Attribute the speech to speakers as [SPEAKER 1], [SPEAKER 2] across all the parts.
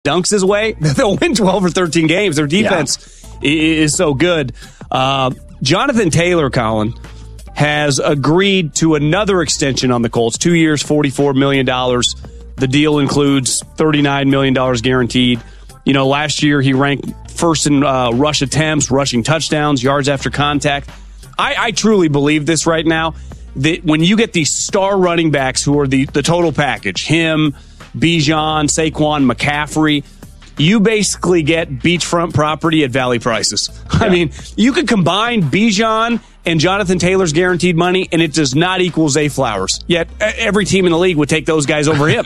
[SPEAKER 1] dunks his way, they'll win 12 or 13 games. Their defense is so good. Jonathan Taylor, Colin, has agreed to another extension on the Colts. 2 years, $44 million. The deal includes $39 million guaranteed. You know, last year he ranked first in rush attempts, rushing touchdowns, yards after contact. I truly believe this right now, that when you get these star running backs who are the total package, him, Bijan, Saquon, McCaffrey, you basically get beachfront property at valley prices. Yeah. I mean, you could combine Bijan and Jonathan Taylor's guaranteed money, and it does not equal Zay Flowers. Yet every team in the league would take those guys over him.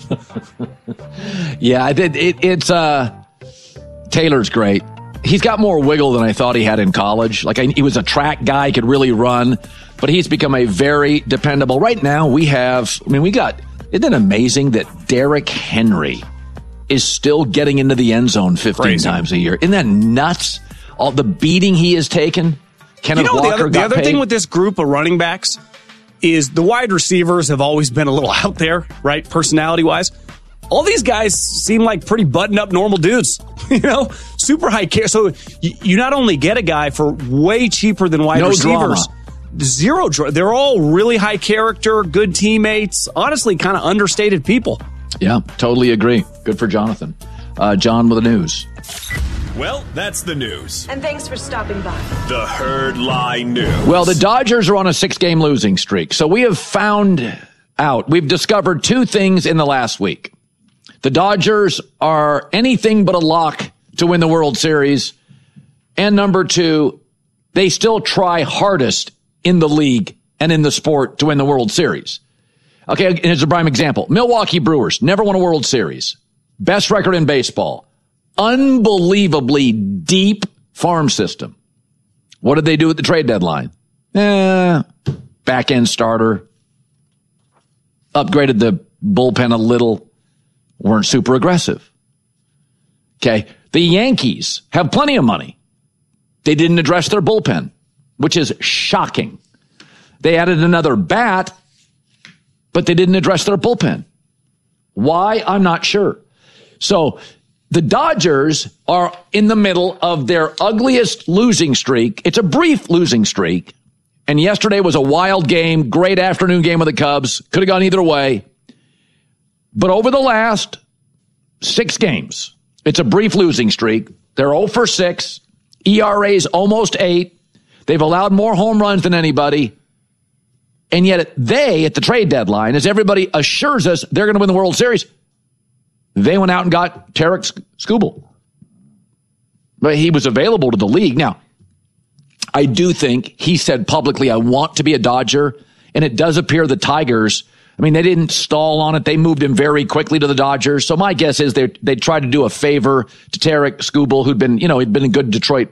[SPEAKER 2] Yeah, it's Taylor's great. He's got more wiggle than I thought he had in college. He was a track guy, could really run, but he's become a very dependable. Right now, isn't it amazing that Derrick Henry is still getting into the end zone 15 times a year? Isn't that nuts? All the beating he has taken. Kenneth Walker
[SPEAKER 1] the other thing with this group of running backs is the wide receivers have always been a little out there, right? Personality-wise. All these guys seem like pretty buttoned-up normal dudes, super high care. So you not only get a guy for way cheaper than wide receivers.
[SPEAKER 2] Drama.
[SPEAKER 1] Zero. They're all really high character, good teammates, honestly kind of understated people.
[SPEAKER 2] Yeah, totally agree. Good for Jonathan. John with the news.
[SPEAKER 3] Well, that's the news.
[SPEAKER 4] And thanks for stopping by.
[SPEAKER 3] The Herd Lie News.
[SPEAKER 2] Well, the Dodgers are on a 6-game losing streak. So we've discovered two things in the last week. The Dodgers are anything but a lock to win the World Series. And number two, they still try hardest in the league and in the sport to win the World Series. Okay, here's a prime example. Milwaukee Brewers never won a World Series. Best record in baseball. Unbelievably deep farm system. What did they do at the trade deadline? Back-end starter. Upgraded the bullpen a little. Weren't super aggressive. Okay, the Yankees have plenty of money. They didn't address their bullpen, which is shocking. They added another bat, but they didn't address their bullpen. Why? I'm not sure. So the Dodgers are in the middle of their ugliest losing streak. It's a brief losing streak. And yesterday was a wild game, great afternoon game with the Cubs. Could have gone either way. But over the last 6 games, it's a brief losing streak. They're 0 for 6. ERA's almost 8. They've allowed more home runs than anybody. And yet they, at the trade deadline, as everybody assures us they're going to win the World Series, they went out and got Tarik Skubal. But he was available to the league. Now, I do think he said publicly, I want to be a Dodger. And it does appear the Tigers, they didn't stall on it. They moved him very quickly to the Dodgers. So my guess is they tried to do a favor to Tarik Skubal, who'd been, he'd been a good Detroit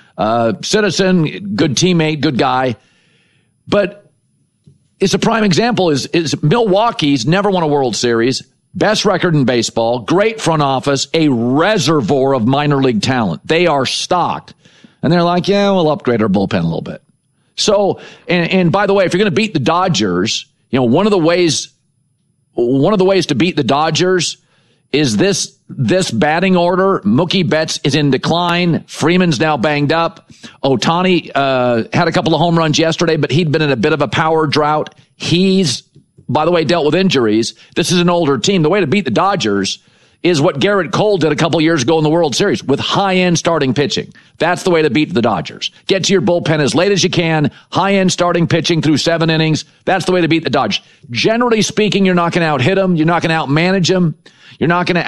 [SPEAKER 2] citizen, good teammate, good guy. But it's a prime example is Milwaukee's never won a World Series, best record in baseball, great front office, a reservoir of minor league talent. They are stocked. And they're like, yeah, we'll upgrade our bullpen a little bit. So, and by the way, if you're going to beat the Dodgers, one of the ways to beat the Dodgers is this batting order. Mookie Betts is in decline. Freeman's now banged up. Ohtani had a couple of home runs yesterday, but he'd been in a bit of a power drought. He's, by the way, dealt with injuries. This is an older team. The way to beat the Dodgers is what Garrett Cole did a couple years ago in the World Series with high-end starting pitching. That's the way to beat the Dodgers. Get to your bullpen as late as you can, high-end starting pitching through 7 innings. That's the way to beat the Dodgers. Generally speaking, you're not going to out-hit them. You're not going to out-manage them. You're not going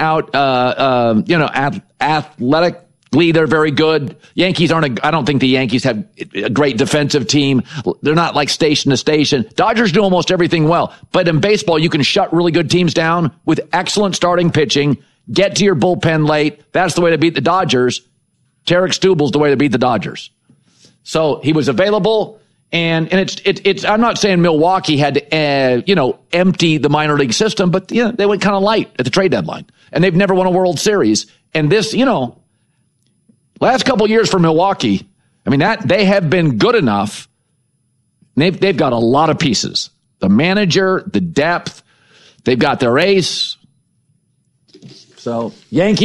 [SPEAKER 2] to athletically, they're very good. Yankees I don't think the Yankees have a great defensive team. They're not like station to station. Dodgers do almost everything well. But in baseball, you can shut really good teams down with excellent starting pitching. Get to your bullpen late. That's the way to beat the Dodgers. Tarik Skubal's the way to beat the Dodgers. So he was available. And it's I'm not saying Milwaukee had to, empty the minor league system, but they went kind of light at the trade deadline. And they've never won a World Series. And this, last couple of years for Milwaukee, they have been good enough. They've got a lot of pieces. The manager, the depth, they've got their ace. So, Yankee.